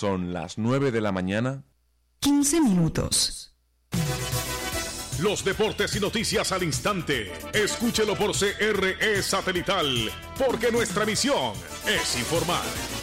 Son las 9 de la mañana. 15 minutos. Los deportes y noticias al instante. Escúchelo por CRE Satelital, porque nuestra misión es informar.